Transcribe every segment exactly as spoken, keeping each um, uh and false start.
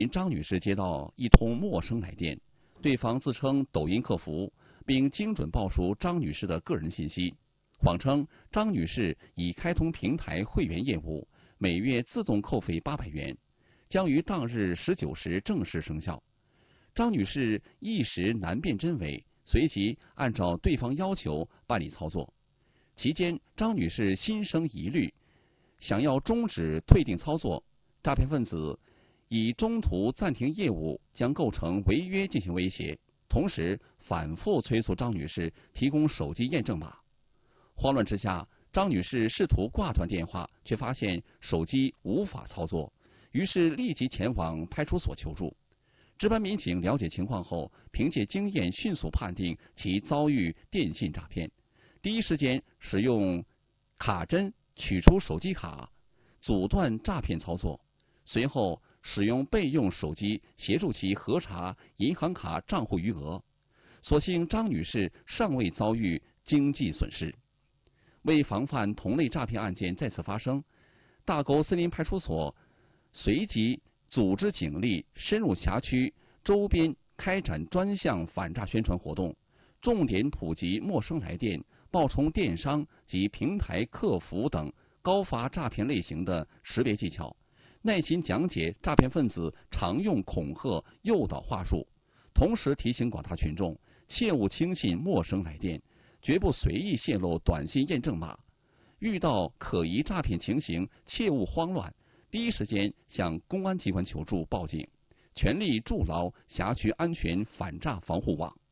张女士接到一通陌生来电，对方自称抖音客服，并精准报出张女士的个人信息，谎称张女士已开通平台会员业务，每月自动扣费八百元，将于当日十九时正式生效。张女士一时难辨真伪，随即按照对方要求办理操作。期间，张女士心生疑虑，想要终止退订操作，诈骗分子以中途暂停业务将构成违约进行威胁，同时反复催促张女士提供手机验证码。慌乱之下，张女士试图挂断电话，却发现手机无法操作，于是立即前往派出所求助。值班民警了解情况后，凭借经验迅速判定其遭遇电信诈骗，第一时间使用卡针取出手机卡，阻断诈骗操作，随后使用备用手机协助其核查银行卡账户余额。所幸张女士尚未遭遇经济损失。为防范同类诈骗案件再次发生，大沟森林派出所随即组织警力深入辖区周边开展专项反诈宣传活动，重点普及陌生来电、冒充电商及平台客服等高发诈骗类型的识别技巧，耐心讲解诈骗分子常用恐吓诱导话术，同时提醒广大群众切勿轻信陌生来电，绝不随意泄露短信验证码。遇到可疑诈骗情形，切勿慌乱，第一时间向公安机关求助报警，全力筑牢辖区安全反诈防护网。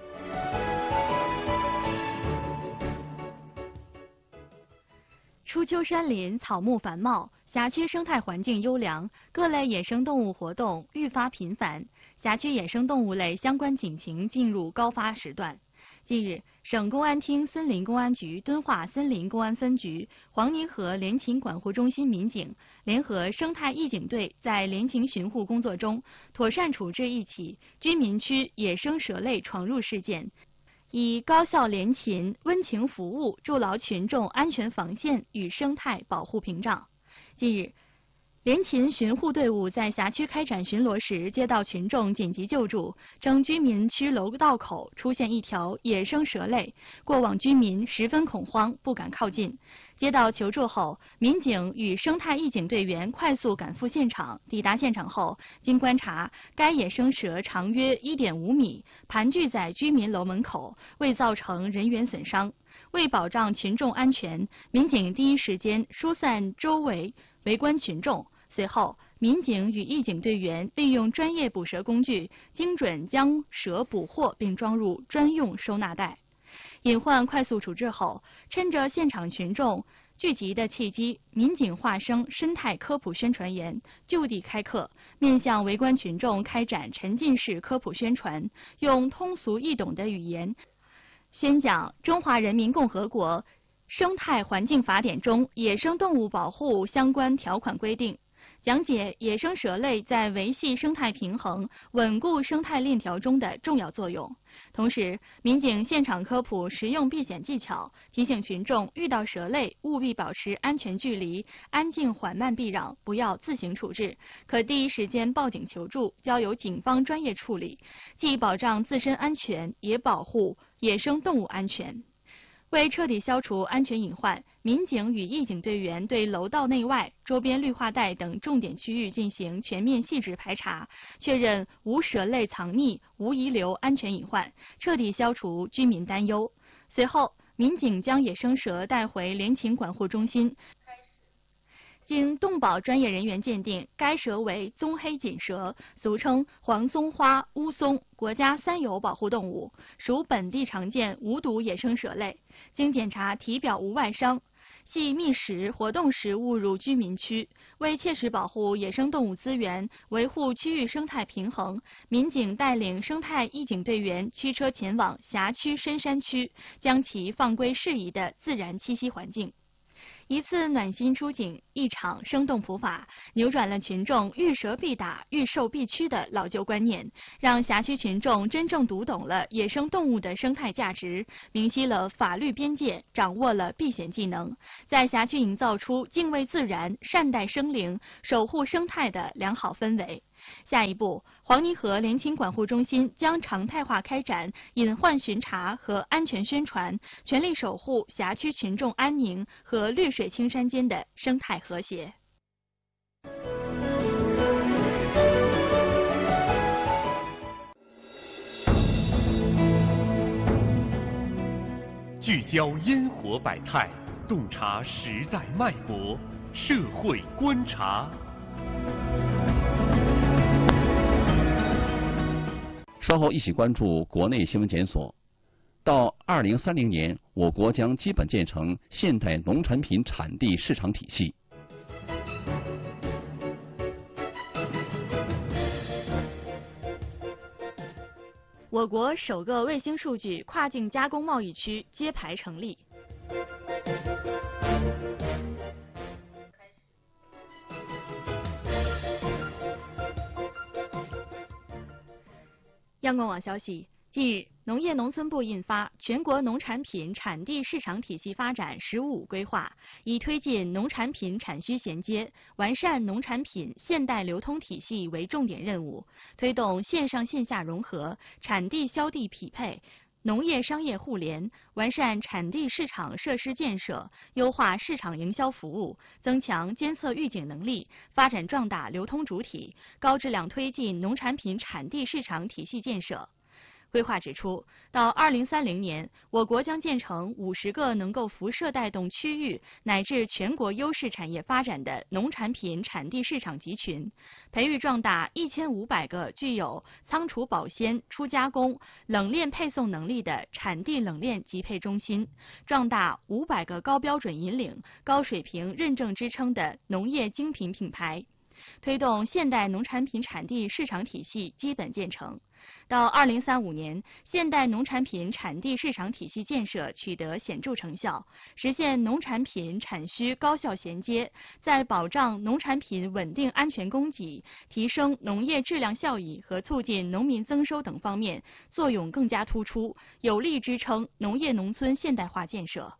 初秋山林草木繁茂，辖区生态环境优良，各类野生动物活动愈发频繁，辖区野生动物类相关警情进入高发时段。近日，省公安厅森林公安局敦化森林公安分局、黄泥河联勤管护中心民警联合生态义警队，在联勤巡护工作中，妥善处置一起居民区野生蛇类闯入事件，以高效联勤、温情服务，筑牢群众安全防线与生态保护屏障。近日，联勤巡护队伍在辖区开展巡逻时，接到群众紧急救助，称居民区楼道口出现一条野生蛇类，过往居民十分恐慌，不敢靠近。接到求助后，民警与生态义警队员快速赶赴现场。抵达现场后，经观察，该野生蛇长约 一点五米，盘踞在居民楼门口，未造成人员损伤。为保障群众安全，民警第一时间疏散周围围观群众。随后，民警与义警队员利用专业捕蛇工具，精准将蛇捕获并装入专用收纳袋。隐患快速处置后，趁着现场群众聚集的契机，民警化身生态科普宣传员，就地开课，面向围观群众开展沉浸式科普宣传，用通俗易懂的语言宣讲《中华人民共和国生态环境法典》中野生动物保护相关条款规定，讲解野生蛇类在维系生态平衡、稳固生态链条中的重要作用。同时，民警现场科普实用避险技巧，提醒群众遇到蛇类务必保持安全距离，安静缓慢避让，不要自行处置，可第一时间报警求助，交由警方专业处理，既保障自身安全，也保护野生动物安全。为彻底消除安全隐患，民警与义警队员对楼道内外、周边绿化带等重点区域进行全面细致排查，确认无蛇类藏匿、无遗留安全隐患，彻底消除居民担忧。随后，民警将野生蛇带回联勤管护中心。经动保专业人员鉴定，该蛇为棕黑锦蛇，俗称黄松花乌松，国家三有保护动物，属本地常见无毒野生蛇类。经检查，体表无外伤，系觅食活动时误入居民区。为切实保护野生动物资源，维护区域生态平衡，民警带领生态义警队员驱车前往辖区深山区，将其放归适宜的自然栖息环境。一次暖心出警，一场生动普法，扭转了群众遇蛇必打、遇兽必驱的老旧观念，让辖区群众真正读懂了野生动物的生态价值，明晰了法律边界，掌握了避险技能，在辖区营造出敬畏自然、善待生灵、守护生态的良好氛围。 下一步，黄泥河联勤管护中心将常态化开展隐患巡查和安全宣传，全力守护辖区群众安宁和绿水青山间的生态和谐。 聚焦烟火百态，洞察时代脉搏，社会观察。 稍后一起关注国内新闻检索。到二零三零年，我国将基本建成现代农产品产地市场体系。 我国首个卫星数据跨境加工贸易区揭牌成立。央广网消息，近日，农业农村部印发《全国农产品产地市场体系发展“十五五”规划》，以推进农产品产需衔接、完善农产品现代流通体系为重点任务，推动线上线下融合、产地销地匹配、农业商业互联，完善产地市场设施建设，优化市场营销服务，增强监测预警能力，发展壮大流通主体，高质量推进农产品产地市场体系建设。规划指出，到二零三零年，我国将建成五十个能够辐射带动区域乃至全国优势产业发展的农产品产地市场集群，培育壮大一千五百个具有仓储保鲜、初加工、冷链配送能力的产地冷链集配中心，壮大五百个高标准引领、高水平认证支撑的农业精品品牌，推动现代农产品产地市场体系基本建成。到二零三五年，现代农产品产地市场体系建设取得显著成效，实现农产品产需高效衔接，在保障农产品稳定安全供给、提升农业质量效益和促进农民增收等方面作用更加突出，有力支撑农业农村现代化建设。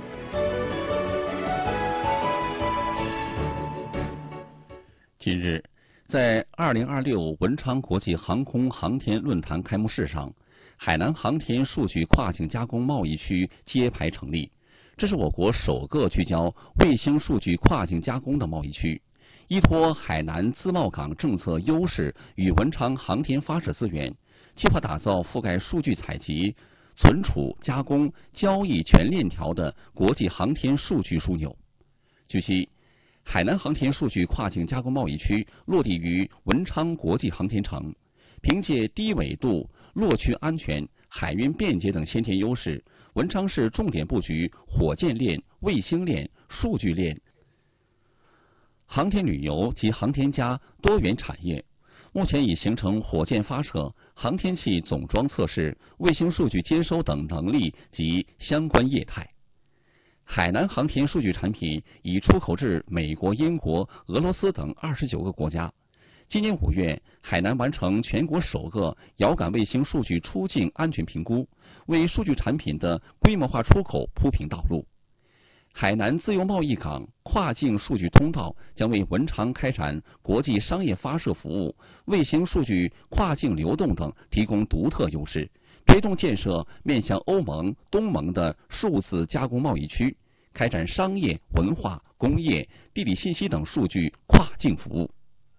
近日，在二零二六文昌国际航空航天论坛开幕式上，海南航天数据跨境加工贸易区揭牌成立。这是我国首个聚焦卫星数据跨境加工的贸易区。依托海南自贸港政策优势与文昌航天发射资源，计划打造覆盖数据采集、存储、加工、交易全链条的国际航天数据枢纽。据悉，海南航天数据跨境加工贸易区落地于文昌国际航天城，凭借低纬度、落区安全、海运便捷等先天优势，文昌市重点布局火箭链、卫星链、数据链、航天旅游及航天加多元产业。目前已形成火箭发射、航天器总装测试、卫星数据接收等能力及相关业态。海南航天数据产品已出口至美国、英国、俄罗斯等二十九个国家。今年五月，海南完成全国首个遥感卫星数据出境安全评估，为数据产品的规模化出口铺平道路。海南自由贸易港跨境数据通道将为文昌开展国际商业发射服务、卫星数据跨境流动等提供独特优势，推动建设面向欧盟、东盟的数字加工贸易区，开展商业、文化、工业、地理信息等数据跨境服务。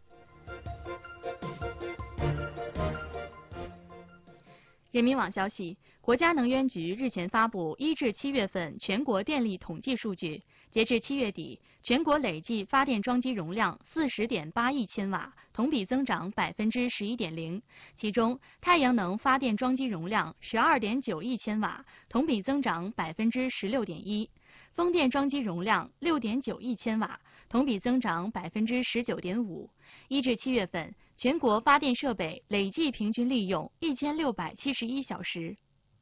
人民网消息，国家能源局日前发布一至七月份全国电力统计数据，截至七月底，全国累计发电装机容量四十点八亿千瓦，同比增长百分之十一点零。其中，太阳能发电装机容量十二点九亿千瓦，同比增长百分之十六点一；风电装机容量六点九亿千瓦，同比增长百分之十九点五。一至七月份，全国发电设备累计平均利用一千六百七十一小时。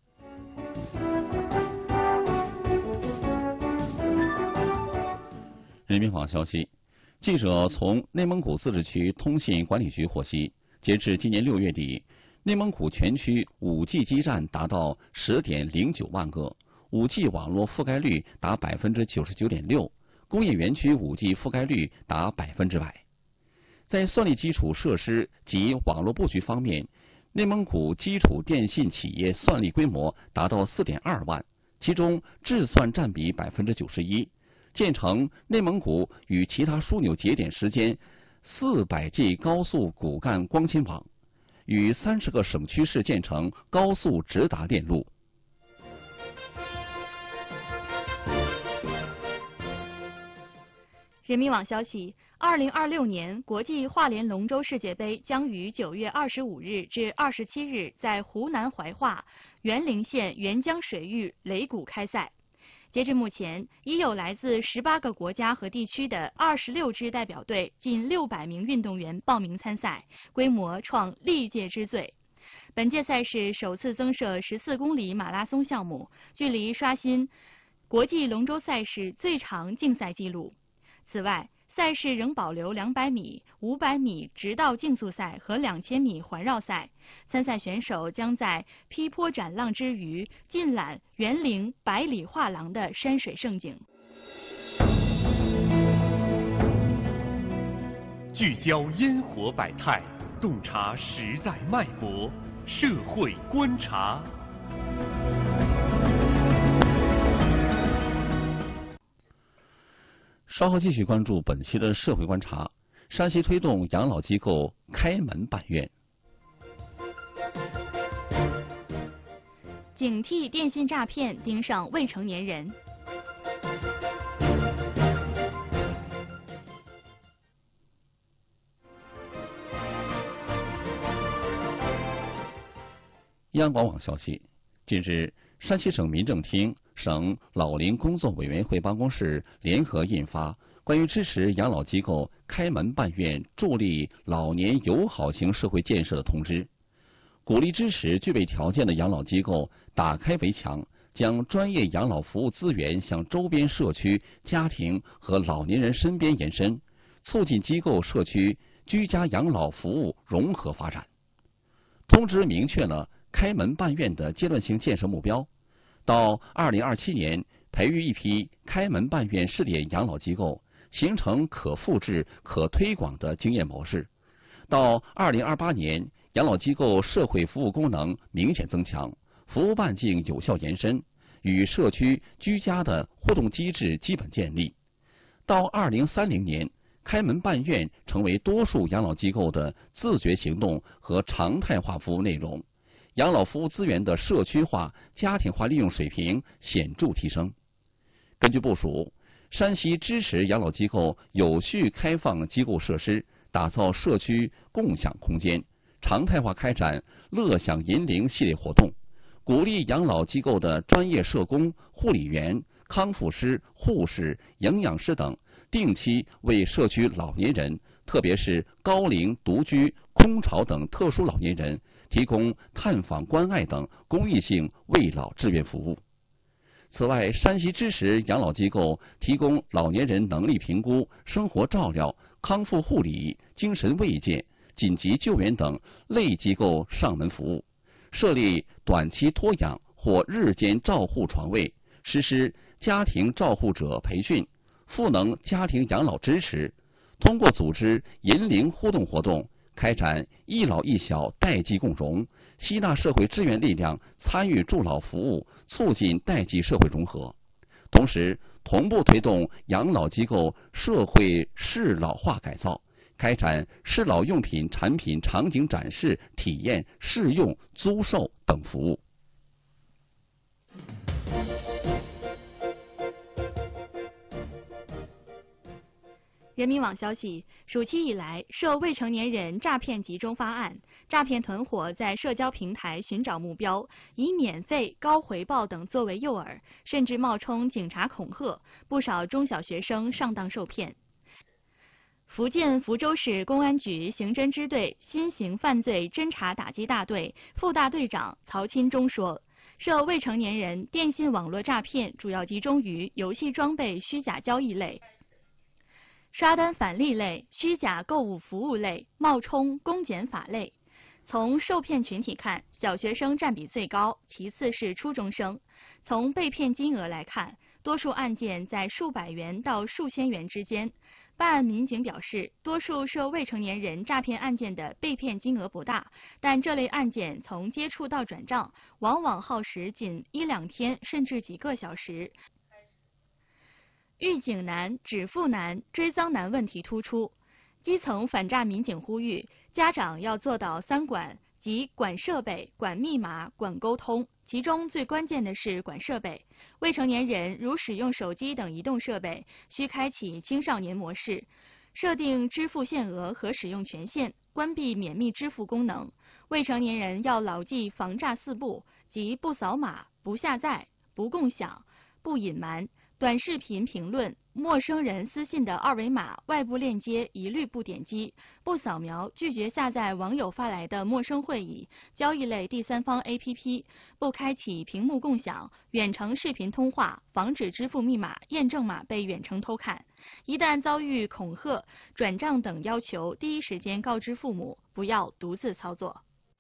人民网消息，记者从内蒙古自治区通信管理局获悉，截至今年六月底，内蒙古全区 五 G 基站达到十点零九万个， 五 G 网络覆盖率达百分之九十九点六，工业园区 五 G 覆盖率达百分之百。 在算力基础设施及网络布局方面，内蒙古基础电信企业算力规模达到 四点二万，其中智算占比 百分之九十一， 建成内蒙古与其他枢纽节点时间 四百 G 高速骨干光纤网，与三十个省区市建成高速直达电路。 人民网消息，二零二六年国际华联龙舟世界杯将于九月二十五日至二十七日在湖南怀化沅陵县沅江水域擂鼓开赛。截至目前，已有来自十八个国家和地区的二十六支代表队，近六百名运动员报名参赛，规模创历届之最。本届赛事首次增设十四公里马拉松项目，距离刷新国际龙舟赛事最长竞赛纪录。此外，赛事仍保留两百米、五百米直道竞速赛和两千米环绕赛。参赛选手将在劈波斩浪之余，尽览沅陵百里画廊的山水胜景。 聚焦烟火百态，洞察时代脉搏，社会观察。 稍后继续关注本期的社会观察。山西推动养老机构开门办院。 警惕电信诈骗盯上未成年人。 央广网消息，近日，山西省民政厅、省老龄工作委员会办公室联合印发《关于支持养老机构开门办院助力老年友好型社会建设的通知》，鼓励支持具备条件的养老机构打开围墙，将专业养老服务资源向周边社区、家庭和老年人身边延伸，促进机构社区居家养老服务融合发展。通知明确了开门办院的阶段性建设目标，到二零二七年培育一批开门办院试点养老机构，形成可复制、可推广的经验模式。到二零二八年，养老机构社会服务功能明显增强，服务半径有效延伸，与社区居家的互动机制基本建立。到二零三零年，开门办院成为多数养老机构的自觉行动和常态化服务内容。养老服务资源的社区化、家庭化利用水平显著提升。根据部署，山西支持养老机构有序开放机构设施，打造社区共享空间，常态化开展乐享银龄系列活动，鼓励养老机构的专业社工、护理员、康复师、护士、营养师等定期为社区老年人，特别是高龄、独居、空巢等特殊老年人提供探访关爱等公益性慰老志愿服务。此外，山西支持养老机构提供老年人能力评估、生活照料、康复护理、精神慰藉、紧急救援等类机构上门服务，设立短期托养或日间照护床位，实施家庭照护者培训，赋能家庭养老支持，通过组织银龄互动活动，开展一老一小代际共融，吸纳社会支援力量参与助老服务，促进代际社会融合。同时，同步推动养老机构社会适老化改造，开展适老用品产品场景展示、体验、试用、租售等服务。 人民网消息，暑期以来，涉未成年人诈骗集中发案，诈骗团伙在社交平台寻找目标，以免费、高回报等作为诱饵，甚至冒充警察恐吓，不少中小学生上当受骗。福建福州市公安局刑侦支队新型犯罪侦查打击大队副大队长曹钦忠说，涉未成年人电信网络诈骗主要集中于游戏装备虚假交易类、刷单返利类、虚假购物服务类、冒充公检法类。从受骗群体看，小学生占比最高，其次是初中生。从被骗金额来看，多数案件在数百元到数千元之间， 办案民警表示，多数涉未成年人诈骗案件的被骗金额不大，但这类案件从接触到转账，往往耗时仅一两天，甚至几个小时。预警难、止付难、追赃难问题突出。基层反诈民警呼吁，家长要做到三管，即管设备、管密码、管沟通。其中最关键的是管设备。未成年人如使用手机等移动设备，需开启青少年模式，设定支付限额和使用权限，关闭免密支付功能。未成年人要牢记防诈四不，即不扫码、不下载、不共享、不隐瞒。短视频评论、陌生人私信的二维码、外部链接一律不点击，不扫描，拒绝下载网友发来的陌生会议、交易类第三方 A P P， 不开启屏幕共享、远程视频通话，防止支付密码、验证码被远程偷看。一旦遭遇恐吓、转账等要求，第一时间告知父母，不要独自操作。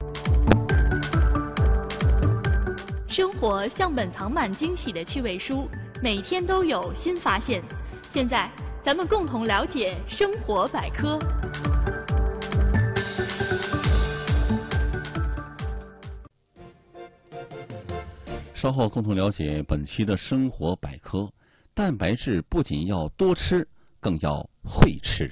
生活像本藏满惊喜的趣味书，每天都有新发现。现在，咱们共同了解生活百科。 稍后共同了解本期的生活百科。蛋白质不仅要多吃，更要会吃。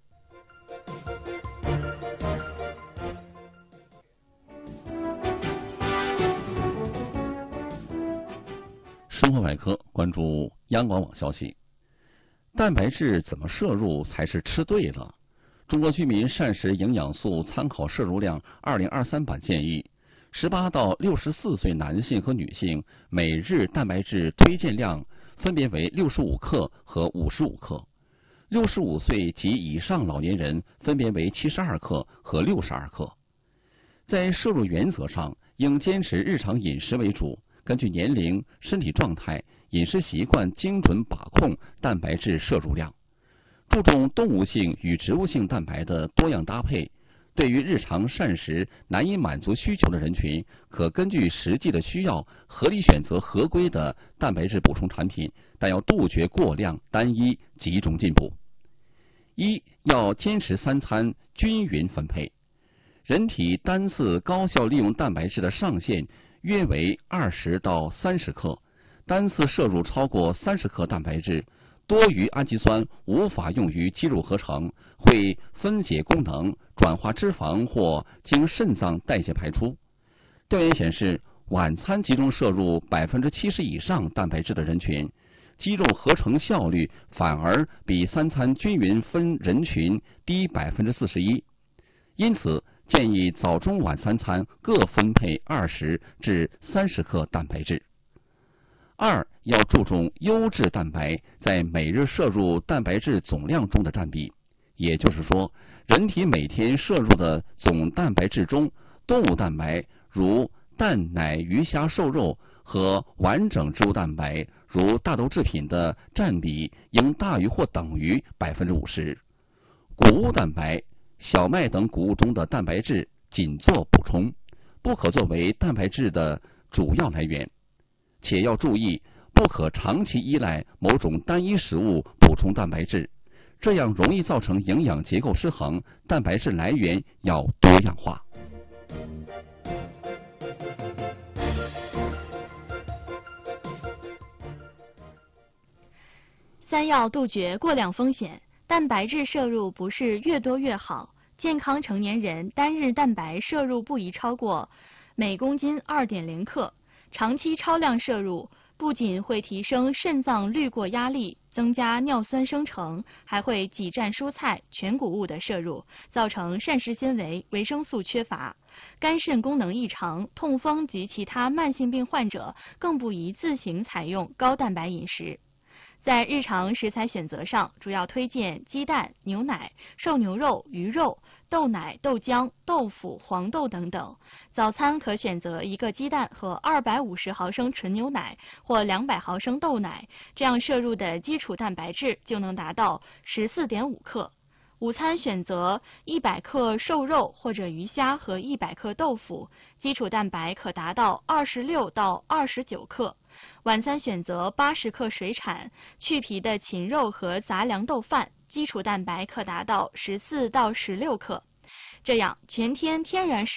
生活百科关注央广网消息，蛋白质怎么摄入才是吃对了？中国居民膳食营养素参考摄入量二零二三版建议，十八到六十四岁男性和女性每日蛋白质推荐量分别为六十五克和五十五克，六十五岁及以上老年人分别为七十二克和六十二克。在摄入原则上，应坚持日常饮食为主，根据年龄、身体状态、饮食习惯精准把控蛋白质摄入量，注重动物性与植物性蛋白的多样搭配。对于日常膳食难以满足需求的人群，可根据实际的需要合理选择合规的蛋白质补充产品，但要杜绝过量、单一、集中进补。一、要坚持三餐均匀分配。人体单次高效利用蛋白质的上限约为二十到三十克，单次摄入超过三十克蛋白质，多余氨基酸无法用于肌肉合成，会分解功能，转化脂肪或经肾脏代谢排出。调研显示，晚餐集中摄入百分之七十以上蛋白质的人群，肌肉合成效率反而比三餐均匀分人群低百分之四十一。因此，建议早中晚三餐各分配二十至三十克蛋白质。二、要注重优质蛋白在每日摄入蛋白质总量中的占比，也就是说，人体每天摄入的总蛋白质中，动物蛋白如蛋、奶、鱼、虾、瘦肉和完整植物蛋白如大豆制品的占比应大于或等于百分之五十。谷物蛋白、小麦等谷物中的蛋白质仅做补充，不可作为蛋白质的主要来源。且要注意，不可长期依赖某种单一食物补充蛋白质，这样容易造成营养结构失衡。蛋白质来源要多样化。 三要杜绝过量风险，蛋白质摄入不是越多越好。健康成年人单日蛋白摄入不宜超过每公斤 二点零 克。长期超量摄入不仅会提升肾脏滤过压力，增加尿酸生成，还会挤占蔬菜、全谷物的摄入，造成膳食纤维、维生素缺乏。肝肾功能异常、痛风及其他慢性病患者更不宜自行采用高蛋白饮食。在日常食材选择上，主要推荐鸡蛋、牛奶、瘦牛肉、鱼肉、豆奶、豆浆、豆腐、黄豆等等。早餐可选择一个鸡蛋和二百五十毫升纯牛奶或两百毫升豆奶，这样摄入的基础蛋白质就能达到 十四点五克。午餐选择一百克瘦肉或者鱼虾和一百克豆腐，基础蛋白可达到二十六到二十九克。晚餐选择八十克水产、去皮的禽肉和杂粮豆饭， 基础蛋白可达到十四到十六克。这样，全天天然食